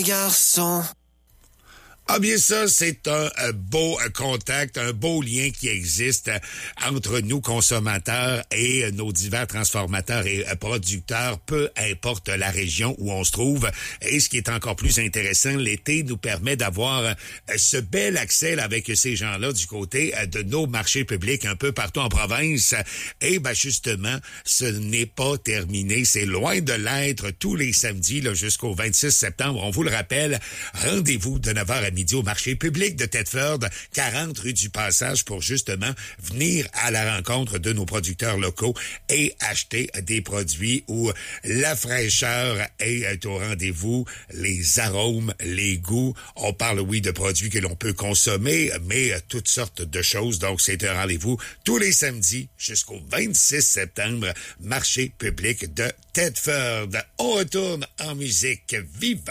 les garçons. Ah bien ça, c'est un beau contact, un beau lien qui existe entre nous consommateurs et nos divers transformateurs et producteurs, peu importe la région où on se trouve. Et ce qui est encore plus intéressant, l'été nous permet d'avoir ce bel accès là, avec ces gens-là du côté de nos marchés publics un peu partout en province. Et ben justement, ce n'est pas terminé, c'est loin de l'être tous les samedis là, jusqu'au 26 septembre. On vous le rappelle, rendez-vous de 9h à midi au marché public de Thetford, 40 rue du Passage, pour justement venir à la rencontre de nos producteurs locaux et acheter des produits où la fraîcheur est au rendez-vous, les arômes, les goûts. On parle, oui, de produits que l'on peut consommer, mais toutes sortes de choses. Donc, c'est un rendez-vous tous les samedis jusqu'au 26 septembre, marché public de Thetford. On retourne en musique. Viva!